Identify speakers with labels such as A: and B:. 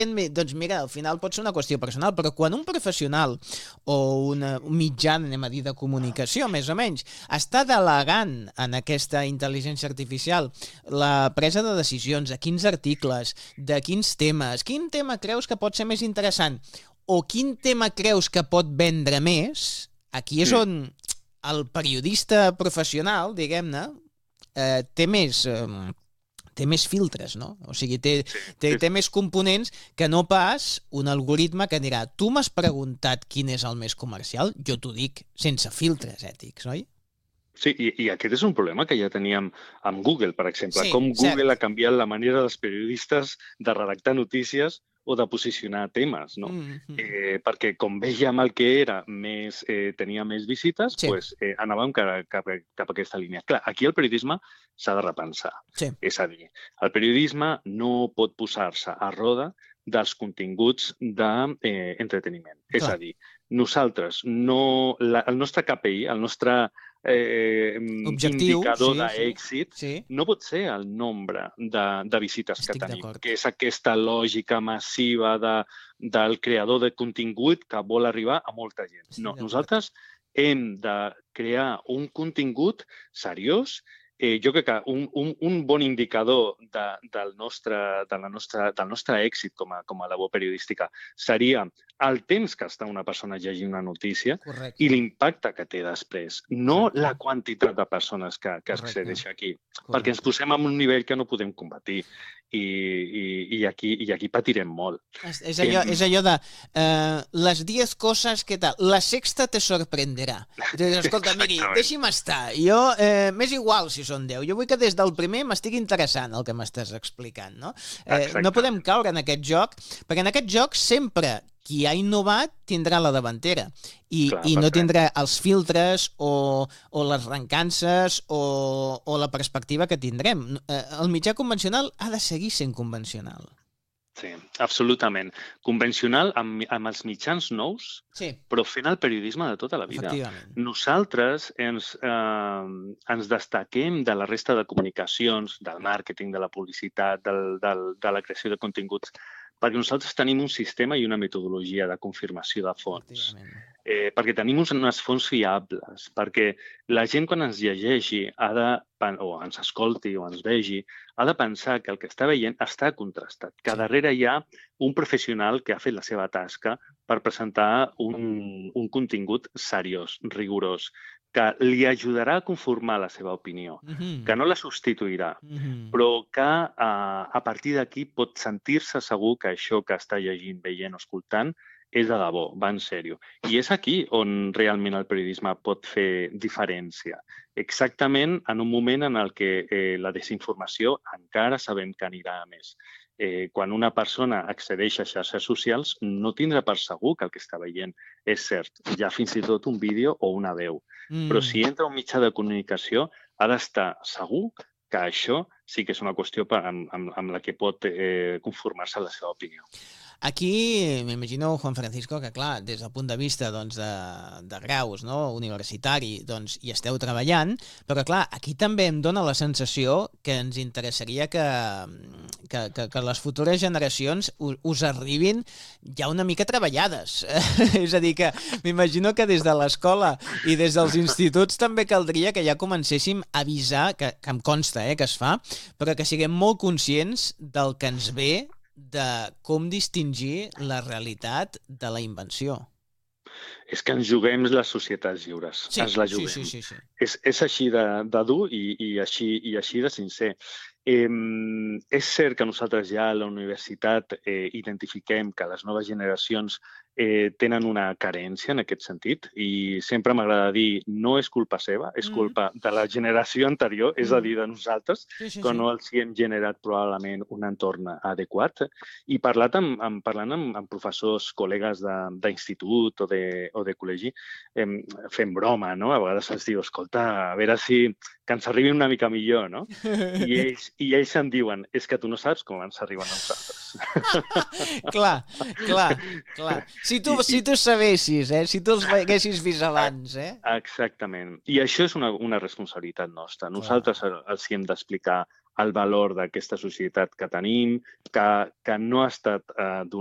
A: doncs mira, al final pot ser una qüestió personal, però quan un professional o un mitjà, anem a dir, de comunicació, més o menys, està delegant en aquesta intel·ligència artificial la presa de decisions, de quins articles, de quins temes, quin tema creus que pot ser més interessant o quin tema creus que pot vendre més, aquí és on el periodista professional, diguem-ne, té més filtres, no? O sigui, té més components que no pas un algoritme que dirà tu m'has preguntat quin és el més comercial, jo t'ho dic sense filtres ètics, oi?
B: Sí, i aquest és un problema que ja teníem amb Google, per exemple.
A: Sí,
B: Com Google
A: cert.
B: ha canviat la manera dels periodistes de redactar notícies o de posicionar temes, no? Perquè com vèiem el que era, tenia més visites,
A: Sí,
B: doncs, anàvem cap a aquesta línia. Clar, aquí el periodisme s'ha de repensar.
A: sí,
B: És a dir, el periodisme no pot posar-se a roda dels continguts d'entreteniment. És
A: clar.
B: a dir, nosaltres, el nostre KPI, el nostre
A: Objectiu,
B: indicador
A: sí, sí,
B: d'èxit
A: sí,
B: no pot ser el nombre de visites que
A: estic
B: tenim,
A: d'acord.
B: que és aquesta lògica massiva del creador de contingut que vol arribar a molta gent.
A: Estic
B: No,
A: d'acord.
B: nosaltres hem de crear un contingut seriós. Jo crec que un bon indicador del nostre èxit com a labor periodística seria el temps que està una persona llegint una notícia
A: Correcte,
B: i l'impacte que té després, no
A: correcte,
B: la quantitat de persones que
A: correcte,
B: accedeix aquí, perquè
A: correcte.
B: ens posem en un nivell que no podem combatir i aquí patirem molt.
A: És allò de les 10 coses que tal. La sexta te sorprenderà. I tu dius, escolta, miri,
B: Exactament.
A: deixi'm estar. Jo, m'és igual si són 10. Jo vull que des del primer m'estigui interessant el que m'estàs explicant, no? No podem caure en aquest joc, perquè en aquest joc sempre qui ha innovat tindrà la davantera i no tindrà els filtres o les rencances o la perspectiva que tindrem. El mitjà convencional ha de seguir sent convencional.
B: Sí, absolutament. Convencional amb els mitjans nous,
A: Sí,
B: però fent el periodisme de tota la vida.
A: efectivament.
B: Nosaltres ens destaquem de la resta de comunicacions, del màrqueting, de la publicitat, de la creació de continguts, perquè nosaltres tenim un sistema i una metodologia de confirmació de fonts. Perquè tenim unes fonts fiables, perquè la gent quan ens llegeixi o ens escolti o ens vegi, ha de pensar que el que està veient està contrastat, que darrere hi ha un professional que ha fet la seva tasca per presentar un contingut seriós, rigorós, que li ajudarà a conformar la seva opinió, que no la substituirà, però que a partir d'aquí pot sentir-se segur que això que està llegint, veient o escoltant és de debò, va en sèrio. I és aquí on realment el periodisme pot fer diferència. Exactament en un moment en el que la desinformació encara sabem que anirà a més. Quan una persona accedeix a xarxes socials, no tindrà per segur que el que està veient és cert. Hi ha fins i tot un vídeo o una veu. Però si entra un mitjà de comunicació, ha d'estar segur que això sí que és una qüestió amb la que pot conformar-se la seva opinió.
A: Aquí m'imagino, Juan Francisco, que clar, des del punt de vista doncs, de graus, no? Universitari, doncs, hi esteu treballant, però clar, aquí també em dóna la sensació que ens interessaria que les futures generacions us arribin ja una mica treballades. És a dir, que m'imagino que des de l'escola i des dels instituts també caldria que ja comencéssim a avisar, que em consta que es fa, però que siguem molt conscients del que ens ve de com distingir la realitat de la invenció.
B: És que ens juguem les societats lliures.
A: Sí,
B: ens la juguem.
A: Sí.
B: És així de dur i així de sincer. És cert que nosaltres ja a la universitat identifiquem que les noves generacions tenen una carència en aquest sentit i sempre m'agrada dir no és culpa seva, és culpa de la generació anterior, és a dir, de nosaltres, que no els hi hem generat probablement un entorn adequat. I parlant amb professors, col·legues d'institut o o de col·legi, fem broma, no? A vegades es diu, escolta, a veure si que ens arribi una mica millor, no? I ells em diuen, és que tu no saps com ens arriben a nosaltres.
A: Clar. Si tu sabessis, si tu els haguessis vist abans,
B: Exactament. I això és una responsabilitat nostra. Nosaltres els hem d'explicar el valor d'aquesta societat que tenim, que no ha estat